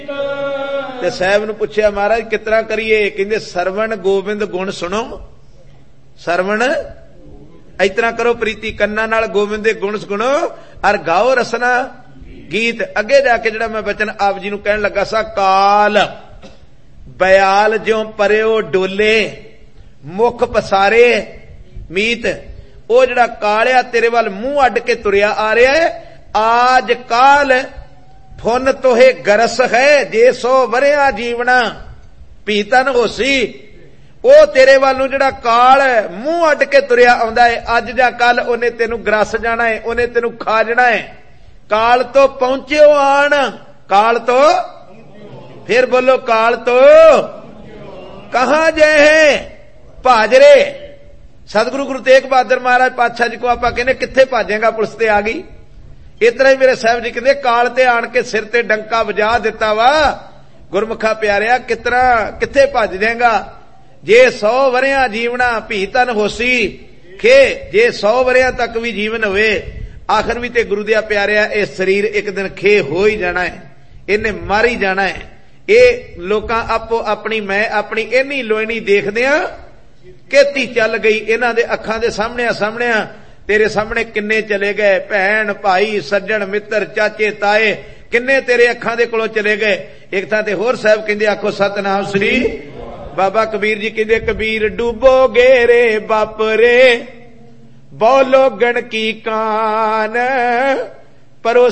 ते साहब नूं पुछया महाराज कितना करिए? कहंदे सरवण गोबिंद गुण सुनो। सरवण इतना करो प्रीति कन्ना नाल गोबिंद दे गुण सुनो और गाओ रसना गीत। अगे जाके जिहड़ा मैं बचन आप जी नूं कहण लगा सा, काल बयाल ज्यों परयो डोले मुख पसारे मीत। ओ जिहड़ा कालिया तेरे वाल मूंह अड के तुरिया आ रहा है, आज काल फुन तोहे गरस है, जे 100 वरिया जीवना पीतन होसी। ओ तेरे वालू जिहड़ा काल मूंह अड के तुरिया आउंदा है, अज जां कल ओने तेनू ग्रस जाना है, ओने तेनू खा जाना है। काल तो पहुंचे आन, काल तो फिर बोलो, काल तो कहां जाए है भाजरे। सतगुरु गुरु तेग बहादुर महाराज पातशाह जी को आप कहने किथे भाजेगा, पुलिस ते आ गई। इतना ही मेरे साहब जी कहते काल ते आन के सिर ते डंका वजा दिता वा। गुरमुखा प्यारिया कितना किथे भज देगा? जे 100 वरिया जीवना भीतन होसी खे, जे 100 वरिया तक भी जीवन होवे, आखिर भी ते गुरु दिया प्यारिया ये शरीर एक दिन खे हो ही जाना है, इन्हें मार ही जाना है। ये लोग आपो अपनी मैं अपनी इन्नी लोईनी देखदे आ केती चल गई, इन्हां दे अखां दे सामने तेरे सामने किन्ने चले गए, भैन भाई सज्जन मित्र चाचे ताए किन्ने तेरे अखां दे कोलों चले गए। एक थां ते होर साहब कहंदे आखो सतनाम श्री बाबा कबीर जी कहंदे, कबीर डूबोगे रे बाप रे बोलो गण की कान, पर